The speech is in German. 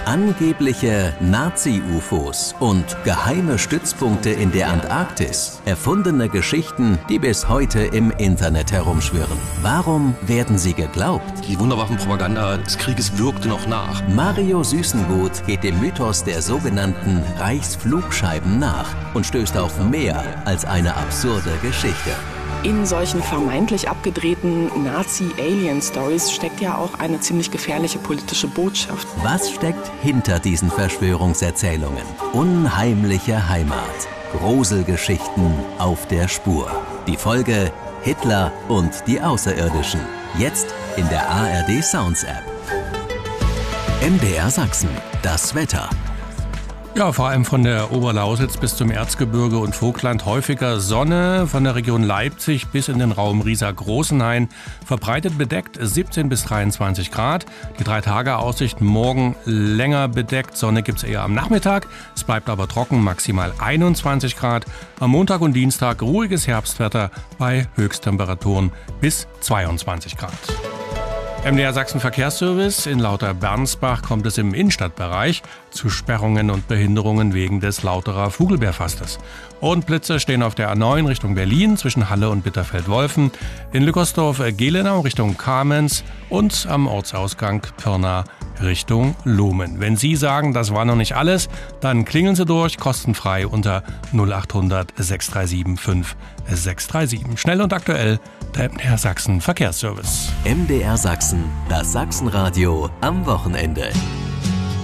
Angebliche Nazi-UFOs und geheime Stützpunkte in der Antarktis. Erfundene Geschichten, die bis heute im Internet herumschwirren. Warum werden sie geglaubt? Die Wunderwaffenpropaganda des Krieges wirkte noch nach. Mario Süßengut geht dem Mythos der sogenannten Reichsflugscheiben nach und stößt auf mehr als eine absurde Geschichte. In solchen vermeintlich abgedrehten Nazi-Alien-Stories steckt ja auch eine ziemlich gefährliche politische Botschaft. Was steckt hinter diesen Verschwörungserzählungen? Unheimliche Heimat. Gruselgeschichten auf der Spur. Die Folge Hitler und die Außerirdischen. Jetzt in der ARD Sounds App. MDR Sachsen. Das Wetter. Ja, vor allem von der Oberlausitz bis zum Erzgebirge und Vogtland häufiger Sonne, von der Region Leipzig bis in den Raum Riesa-Großenhain verbreitet bedeckt 17 bis 23 Grad. Die 3-Tage-Aussicht morgen länger bedeckt, Sonne gibt's eher am Nachmittag, es bleibt aber trocken, maximal 21 Grad. Am Montag und Dienstag ruhiges Herbstwetter bei Höchsttemperaturen bis 22 Grad. MDR Sachsen Verkehrsservice. In Lauter-Bernsbach kommt es im Innenstadtbereich zu Sperrungen und Behinderungen wegen des Lauterer Vogelbeerfastes. Und Blitze stehen auf der A9 Richtung Berlin zwischen Halle und Bitterfeld-Wolfen, in Lückersdorf-Gelenau Richtung Kamenz und am Ortsausgang Pirna Richtung Lumen. Wenn Sie sagen, das war noch nicht alles, dann klingeln Sie durch, kostenfrei unter 0800 637 5637. Schnell und aktuell, der MDR Sachsen Verkehrsservice. MDR Sachsen, das Sachsenradio am Wochenende.